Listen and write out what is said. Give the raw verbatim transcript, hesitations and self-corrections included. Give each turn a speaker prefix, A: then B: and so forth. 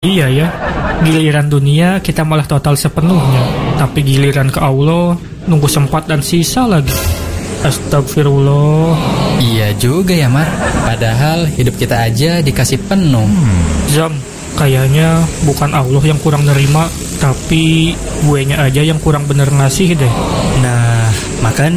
A: Iya ya, giliran dunia kita malah total sepenuhnya, tapi giliran ke Allah nunggu sempat dan sisa lagi. Astagfirullah.
B: Iya juga ya Mar, padahal hidup kita aja dikasih penuh.
A: Zam, kayaknya bukan Allah yang kurang nerima, tapi guenya aja yang kurang bener ngasih deh.
C: Nah, makanya